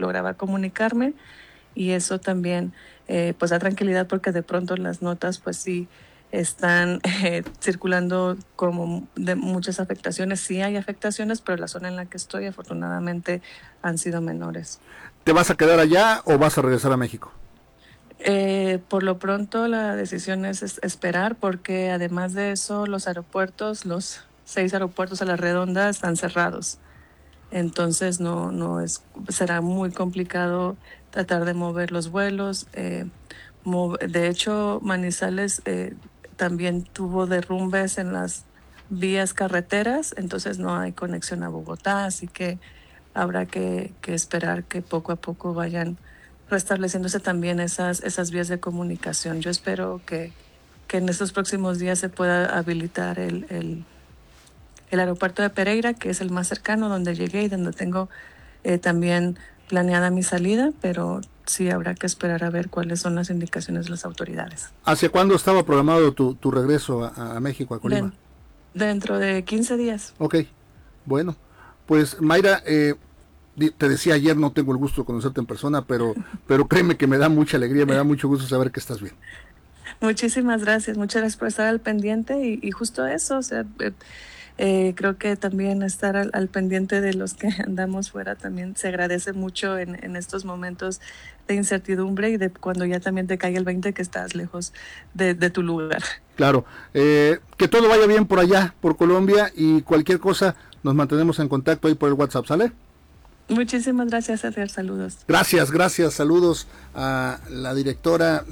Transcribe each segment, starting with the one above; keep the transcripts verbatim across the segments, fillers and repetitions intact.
lograba comunicarme, y eso también eh, pues da tranquilidad, porque de pronto las notas pues sí están eh, circulando como de muchas afectaciones. Sí hay afectaciones, pero la zona en la que estoy afortunadamente han sido menores. ¿Te vas a quedar allá o vas a regresar a México? Eh, por lo pronto la decisión es, es esperar, porque además de eso los aeropuertos, los seis aeropuertos a la redonda están cerrados. Entonces no, no es, será muy complicado tratar de mover los vuelos. Eh, mov- de hecho, Manizales eh, también tuvo derrumbes en las vías carreteras, entonces no hay conexión a Bogotá, así que habrá que, que esperar que poco a poco vayan restableciéndose también esas, esas vías de comunicación. Yo espero que, que en estos próximos días se pueda habilitar el, el el aeropuerto de Pereira, que es el más cercano, donde llegué y donde tengo eh, también planeada mi salida, pero sí habrá que esperar a ver cuáles son las indicaciones de las autoridades. ¿Hacia cuándo estaba programado tu, tu regreso a, a México, a Colima? Den- dentro de quince días. Ok, bueno, pues Mayra, eh, te decía ayer, no tengo el gusto de conocerte en persona, pero, pero créeme que me da mucha alegría, me da mucho gusto saber que estás bien. Muchísimas gracias, muchas gracias por estar al pendiente, y, y justo eso, o sea, eh, eh, creo que también estar al, al pendiente de los que andamos fuera también se agradece mucho en, en estos momentos de incertidumbre, y de cuando ya también te cae el veinte que estás lejos de, de tu lugar. Claro, eh, que todo vaya bien por allá, por Colombia, y cualquier cosa nos mantenemos en contacto ahí por el WhatsApp, ¿sale? Muchísimas gracias, Edgar. Saludos. Gracias, gracias. Saludos a la directora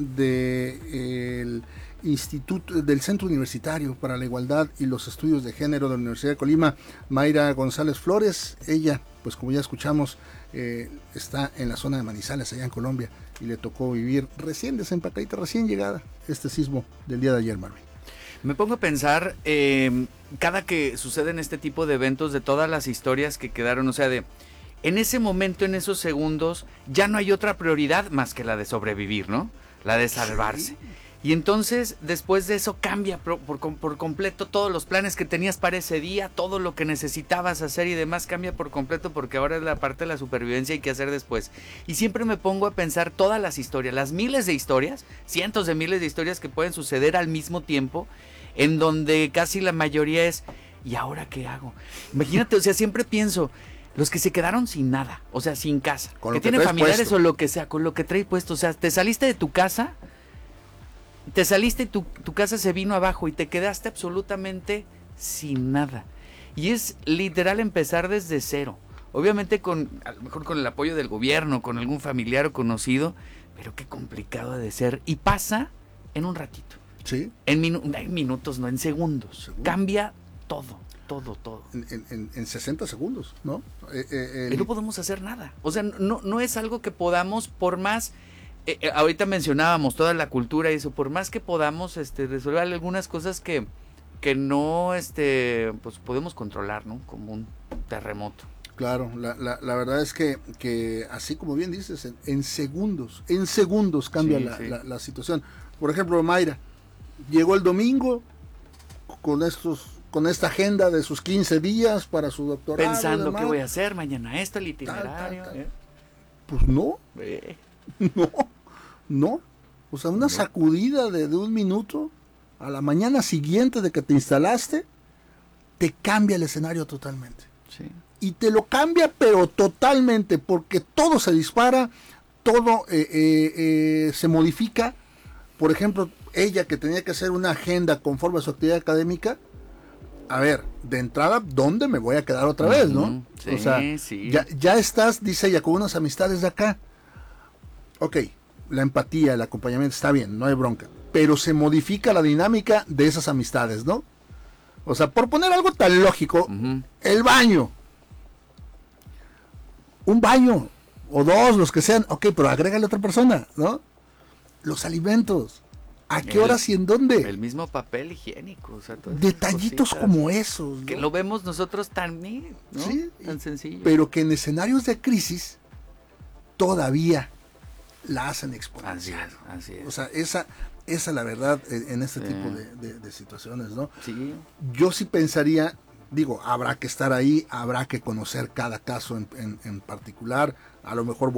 del Instituto del Centro Universitario para la Igualdad y los Estudios de Género de la Universidad de Colima, Mayra González Flores. Ella, pues como ya escuchamos, eh, está en la zona de Manizales, allá en Colombia, y le tocó vivir recién desempacadita, recién llegada, este sismo del día de ayer, Marvin. Me pongo a pensar, eh, cada que suceden este tipo de eventos, de todas las historias que quedaron, o sea, de... En ese momento, en esos segundos, ya no hay otra prioridad más que la de sobrevivir, ¿no? La de salvarse. Y entonces, después de eso, cambia por, por, por completo todos los planes que tenías para ese día, todo lo que necesitabas hacer y demás cambia por completo, porque ahora es la parte de la supervivencia y qué hacer después. Y siempre me pongo a pensar todas las historias, las miles de historias, cientos de miles de historias que pueden suceder al mismo tiempo, en donde casi la mayoría es, ¿y ahora qué hago? Imagínate, o sea, siempre pienso... Los que se quedaron sin nada, o sea, sin casa, Con que lo que tienen familiares puesto. o lo que sea, con lo que traes puesto, o sea, te saliste de tu casa, te saliste y tu, tu casa se vino abajo y te quedaste absolutamente sin nada. Y es literal empezar desde cero, obviamente con, a lo mejor con el apoyo del gobierno, con algún familiar o conocido, pero qué complicado ha de ser, y pasa en un ratito. Sí. En, minu en minutos, no, en segundos, segundos. Cambia todo. Todo, todo. En, en, en sesenta segundos, ¿no? Eh, eh, el... Y no podemos hacer nada. O sea, no, no es algo que podamos, por más, eh, eh, ahorita mencionábamos toda la cultura y eso, por más que podamos este, resolver algunas cosas que, que no este, pues podemos controlar, ¿no? Como un terremoto. Claro, la, la, la verdad es que, que así como bien dices, en, en segundos, en segundos cambia sí, la, sí. La, la situación. Por ejemplo, Mayra, llegó el domingo con estos... con esta agenda de sus quince días para su doctorado. Pensando qué voy a hacer mañana, esto, el itinerario. Tal, tal, tal. ¿Eh? Pues no, eh. no, no. O sea, una no. sacudida de, de un minuto a la mañana siguiente de que te instalaste, te cambia el escenario totalmente. Sí. Y te lo cambia, pero totalmente, porque todo se dispara, todo eh, eh, eh, se modifica. Por ejemplo, ella que tenía que hacer una agenda conforme a su actividad académica, a ver, de entrada, ¿dónde me voy a quedar otra uh-huh. vez, no? Sí, o sea, sí. Ya, ya estás, dice ella, con unas amistades de acá. Ok, la empatía, el acompañamiento está bien, no hay bronca. Pero se modifica la dinámica de esas amistades, ¿no? O sea, por poner algo tan lógico, uh-huh. el baño. Un baño, o dos, los que sean, ok, pero agrégale a otra persona, ¿no? Los alimentos. ¿A qué el, horas y en dónde? El mismo papel higiénico. O sea, detallitos como esos, ¿no? Que lo vemos nosotros tan, ¿no? Sí, tan sencillo. Pero que en escenarios de crisis todavía la hacen exponencial. Así es, así es. O sea, esa, esa la verdad en este sí. tipo de, de, de situaciones, ¿no? Sí. Yo sí pensaría, digo, habrá que estar ahí, habrá que conocer cada caso en, en, en particular, a lo mejor